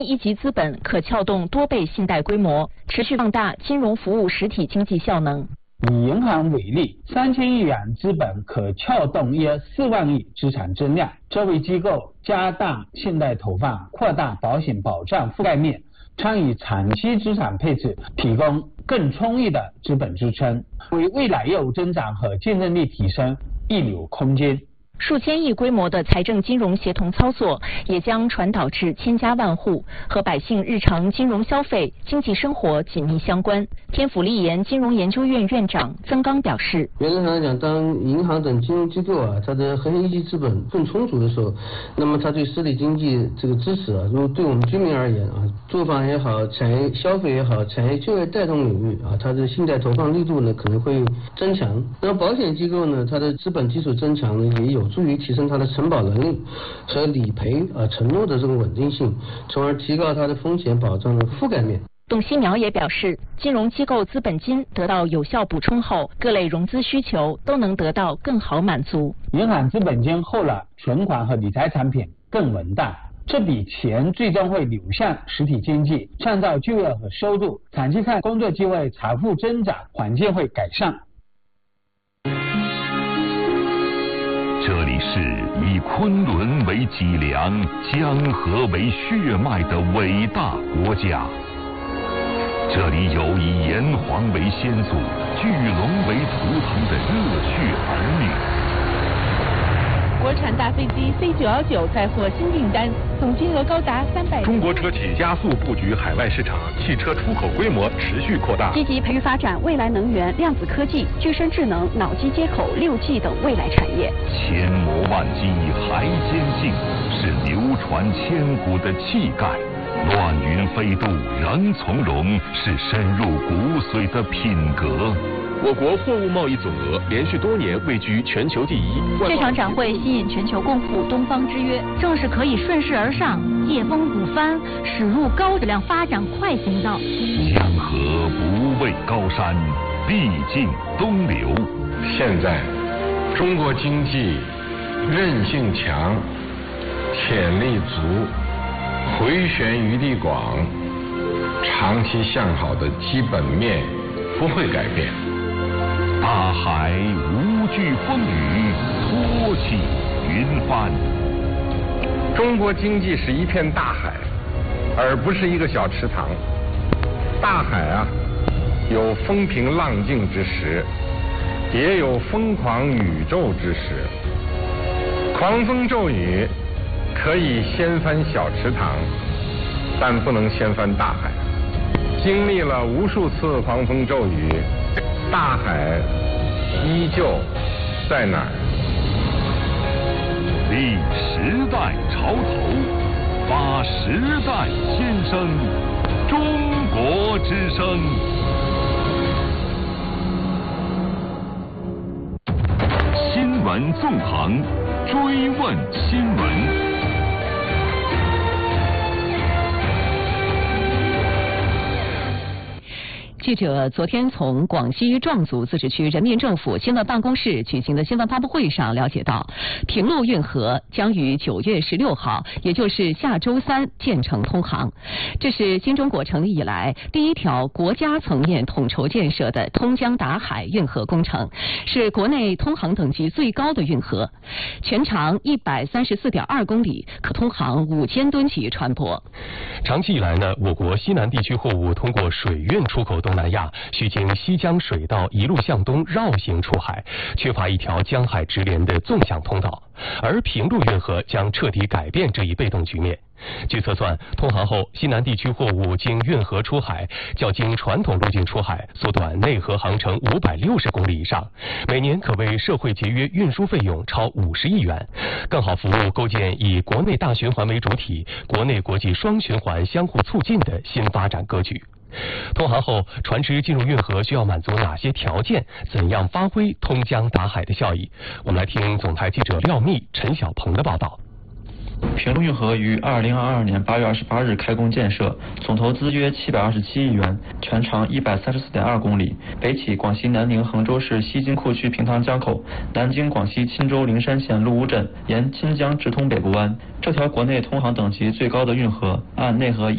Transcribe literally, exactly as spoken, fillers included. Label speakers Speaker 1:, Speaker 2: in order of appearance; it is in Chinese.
Speaker 1: 一级资本可撬动多倍信贷规模，持续放大金融服务实体经济效能。
Speaker 2: 以银行为例，三千亿元资本可撬动约四万亿资产增量。这为机构加大信贷投放，扩大保险保障覆盖面，参与长期资产配置，提供更充裕的资本支撑，为未来业务增长和竞争力提升预留空间。
Speaker 1: 数千亿规模的财政金融协同操作，也将传导至千家万户，和百姓日常金融消费、经济生活紧密相关。天府立研金融研究院院长曾刚表示，
Speaker 3: 原则上来讲，当银行等金融机构啊，它的核心一级资本更充足的时候，那么它对实体经济这个支持啊，如果对我们居民而言啊，住房也好，产业消费也好，产业就业带动领域啊，它的信贷投放力度呢可能会增强。那保险机构呢，它的资本基础增强呢，也有助于提升它的承保能力和理赔啊承诺的这个稳定性，从而提高它的风险保障的覆盖面。
Speaker 1: 董希苗也表示，金融机构资本金得到有效补充后，各类融资需求都能得到更好满足。
Speaker 2: 银行资本金后了，存款和理财产品更稳当，这笔钱最终会流向实体经济，创造就业和收入。长期看，工作机会、财富增长，环境会改善。
Speaker 4: 这里是以昆仑为脊梁、江河为血脉的伟大国家。这里有以炎黄为先祖、巨龙为图腾的热血儿女。
Speaker 5: 国产大飞机 C 九一九再获新订单，总金额高达三百。
Speaker 6: 中国车企加速布局海外市场，汽车出口规模持续扩大。
Speaker 7: 积极培育发展未来能源、量子科技、具身智能、脑机接口、六 G 等未来产业。
Speaker 4: 千磨万击还坚劲，是流传千古的气概。乱云飞渡仍从容，是深入骨髓的品格。
Speaker 6: 我国货物贸易总额连续多年位居全球第一。
Speaker 7: 这场展会吸引全球共赴东方之约，正是可以顺势而上、借风鼓帆，驶入高质量发展快行道。
Speaker 4: 江河不畏高山，必尽东流。
Speaker 8: 现在，中国经济韧性强，潜力足，回旋余地广，长期向好的基本面不会改变。
Speaker 4: 大海无惧风雨，托起云帆。
Speaker 8: 中国经济是一片大海，而不是一个小池塘。大海啊，有风平浪静之时，也有疯狂宇宙之时。狂风骤雨可以掀翻小池塘，但不能掀翻大海。经历了无数次狂风骤雨，大海依旧在哪儿？
Speaker 4: 立时代潮头，发时代先声，中国之声。新闻纵横，追问新闻。
Speaker 9: 记者昨天从广西壮族自治区人民政府新闻办公室举行的新闻发布会上了解到，平陆运河将于九月十六号，也就是下周三建成通航。这是新中国成立以来第一条国家层面统筹建设的通江达海运河工程，是国内通航等级最高的运河，全长一百三十四点二公里，可通航五千吨级船舶。
Speaker 10: 长期以来呢，我国西南地区货物通过水运出口东南亚，需经西江水道一路向东绕行出海，缺乏一条江海直连的纵向通道。而平陆运河将彻底改变这一被动局面。据测算，通航后，西南地区货物经运河出海，较经传统路径出海缩短内河航程五百六十公里以上，每年可为社会节约运输费用超五十亿元，更好服务构建以国内大循环为主体、国内国际双循环相互促进的新发展格局。通航后，船只进入运河需要满足哪些条件？怎样发挥通江达海的效益？我们来听总台记者廖密、陈小鹏的报道。
Speaker 11: 平陆运河于二零二二年八月二十八日开工建设，总投资约七百二十七亿元，全长一百三十四点二公里，北起广西南宁衡州市西金库区平塘江口，南经广西钦州灵山县鹿坞镇，沿钦江直通北部湾。这条国内通航等级最高的运河，按内河